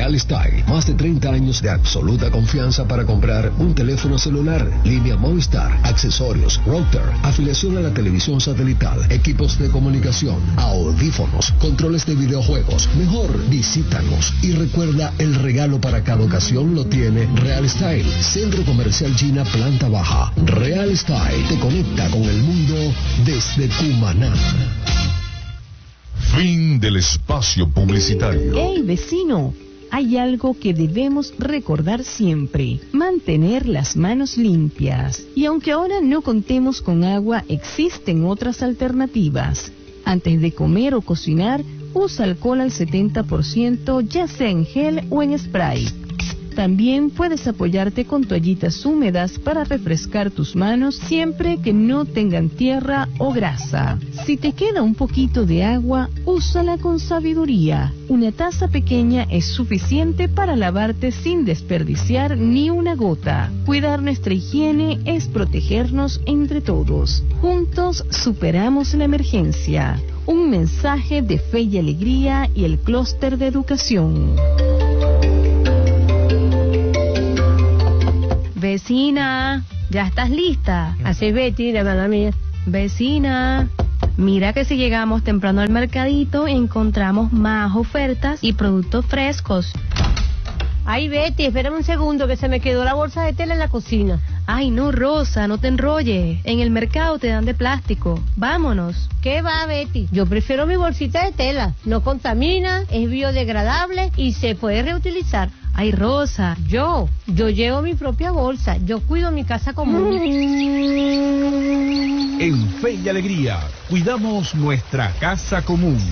Real Style, más de 30 años de absoluta confianza para comprar un teléfono celular, línea Movistar, accesorios, router, afiliación a la televisión satelital, equipos de comunicación, audífonos, controles de videojuegos. Mejor visítanos y recuerda, el regalo para cada ocasión lo tiene Real Style, Centro Comercial China, planta baja. Real Style te conecta con el mundo desde Cumaná. Fin del espacio publicitario. ¡Hey, vecino! Hay algo que debemos recordar siempre: mantener las manos limpias. Y aunque ahora no contemos con agua, existen otras alternativas. Antes de comer o cocinar, usa alcohol al 70%, ya sea en gel o en spray. También puedes apoyarte con toallitas húmedas para refrescar tus manos siempre que no tengan tierra o grasa. Si te queda un poquito de agua, úsala con sabiduría. Una taza pequeña es suficiente para lavarte sin desperdiciar ni una gota. Cuidar nuestra higiene es protegernos entre todos. Juntos superamos la emergencia. Un mensaje de Fe y Alegría y el Clúster de Educación. Vecina, ¿ya estás lista? Así es, Betty, la hermana mía. Vecina, mira que si llegamos temprano al mercadito encontramos más ofertas y productos frescos. Ay, Betty, espérame un segundo que se me quedó la bolsa de tela en la cocina. Ay, no, Rosa, no te enrolles. En el mercado te dan de plástico. Vámonos. ¿Qué va, Betty? Yo prefiero mi bolsita de tela. No contamina, es biodegradable y se puede reutilizar. Ay, Rosa. Yo llevo mi propia bolsa. Yo cuido mi casa común. En Fe y Alegría, cuidamos nuestra casa común.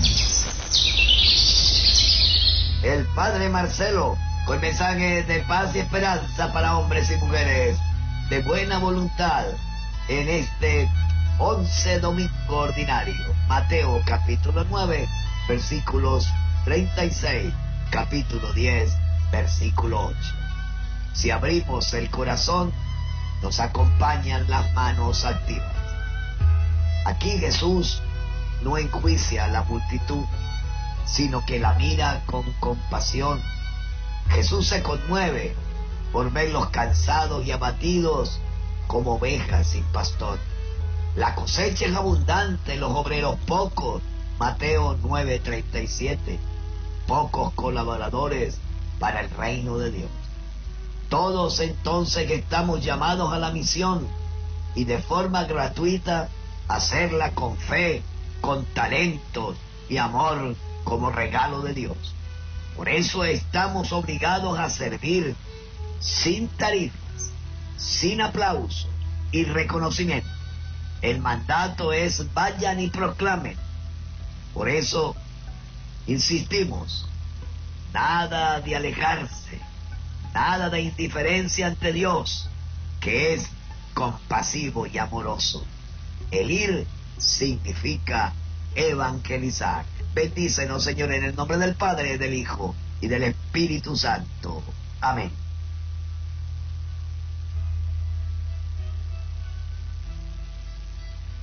El Padre Marcelo, con mensajes de paz y esperanza para hombres y mujeres de buena voluntad en este 11 domingo ordinario. Mateo capítulo 9, versículos 36, capítulo 10, versículo 8. Si abrimos el corazón, nos acompañan las manos activas. Aquí Jesús no enjuicia a la multitud, sino que la mira con compasión. Jesús se conmueve por verlos cansados y abatidos como ovejas sin pastor. La cosecha es abundante, los obreros pocos. Mateo 9:37. Pocos colaboradores para el reino de Dios. Todos entonces que estamos llamados a la misión y de forma gratuita hacerla con fe, con talento y amor como regalo de Dios. Por eso estamos obligados a servir sin tarifas, sin aplauso y reconocimiento. El mandato es: vayan y proclamen. Por eso insistimos: nada de alejarse, nada de indiferencia ante Dios, que es compasivo y amoroso. El ir significa evangelizar. Bendícenos, Señor, en el nombre del Padre, del Hijo y del Espíritu Santo. Amén.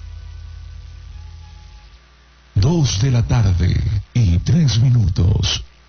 Dos de la tarde y 3 minutos.